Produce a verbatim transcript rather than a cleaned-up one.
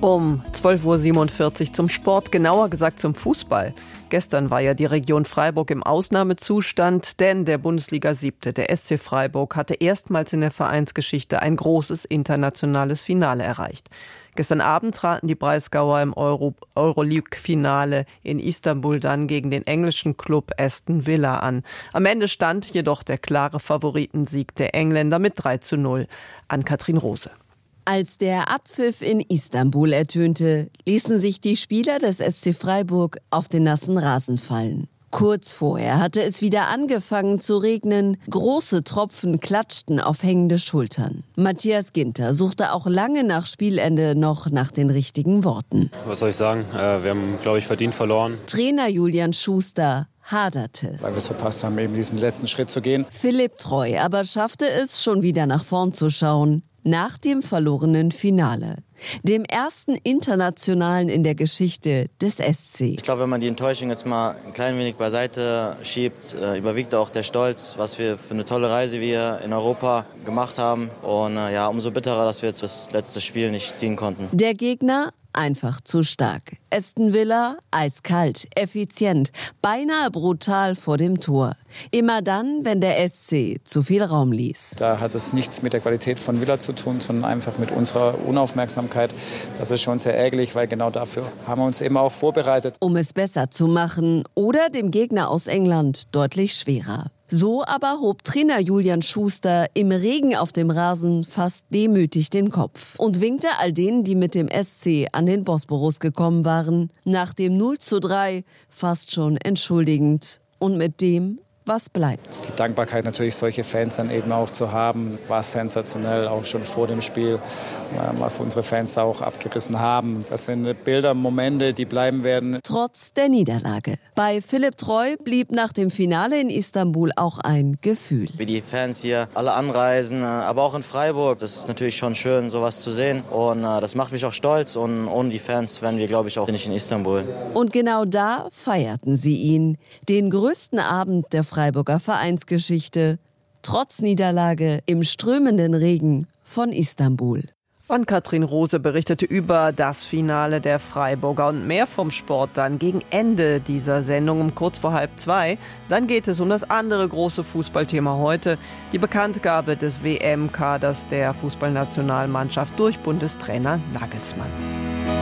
Um zwölf Uhr siebenundvierzig zum Sport, genauer gesagt zum Fußball. Gestern war ja die Region Freiburg im Ausnahmezustand, denn der Bundesliga-Siebte, der S C Freiburg, hatte erstmals in der Vereinsgeschichte ein großes internationales Finale erreicht. Gestern Abend traten die Breisgauer im Euro- Euroleague-Finale in Istanbul dann gegen den englischen Club Aston Villa an. Am Ende stand jedoch der klare Favoritensieg der Engländer mit drei zu null. Ann-Kathrin Rose. Als der Abpfiff in Istanbul ertönte, ließen sich die Spieler des S C Freiburg auf den nassen Rasen fallen. Kurz vorher hatte es wieder angefangen zu regnen. Große Tropfen klatschten auf hängende Schultern. Matthias Ginter suchte auch lange nach Spielende noch nach den richtigen Worten. Was soll ich sagen? Wir haben, glaube ich, verdient verloren. Trainer Julian Schuster haderte. Weil wir es verpasst haben, eben diesen letzten Schritt zu gehen. Philipp Treu aber schaffte es, schon wieder nach vorn zu schauen. Nach dem verlorenen Finale, dem ersten internationalen in der Geschichte des S C. Ich glaube, wenn man die Enttäuschung jetzt mal ein klein wenig beiseite schiebt, äh, überwiegt auch der Stolz, was wir für eine tolle Reise wir in Europa gemacht haben. Und äh, ja, umso bitterer, dass wir jetzt das letzte Spiel nicht ziehen konnten. Der Gegner einfach zu stark. Aston Villa eiskalt, effizient, beinahe brutal vor dem Tor. Immer dann, wenn der S C zu viel Raum ließ. Da hat es nichts mit der Qualität von Villa zu tun, sondern einfach mit unserer Unaufmerksamkeit. Das ist schon sehr ärgerlich, weil genau dafür haben wir uns eben auch vorbereitet. Um es besser zu machen oder dem Gegner aus England deutlich schwerer. So aber hob Trainer Julian Schuster im Regen auf dem Rasen fast demütig den Kopf und winkte all denen, die mit dem S C an den Bosporus gekommen waren, nach dem null zu drei fast schon entschuldigend und mit dem, was bleibt. Die Dankbarkeit natürlich, solche Fans dann eben auch zu haben, war sensationell, auch schon vor dem Spiel, was unsere Fans auch abgerissen haben. Das sind Bilder, Momente, die bleiben werden. Trotz der Niederlage. Bei Philipp Treu blieb nach dem Finale in Istanbul auch ein Gefühl. Wie die Fans hier alle anreisen, aber auch in Freiburg. Das ist natürlich schon schön, sowas zu sehen. Und das macht mich auch stolz. Und ohne die Fans wären wir, glaube ich, auch nicht in Istanbul. Und genau da feierten sie ihn. Den größten Abend der Freiburger Vereinsgeschichte, trotz Niederlage im strömenden Regen von Istanbul. Ann-Kathrin Rose berichtete über das Finale der Freiburger und mehr vom Sport dann gegen Ende dieser Sendung um kurz vor halb zwei. Dann geht es um das andere große Fußballthema heute, die Bekanntgabe des W M-Kaders der Fußballnationalmannschaft durch Bundestrainer Nagelsmann.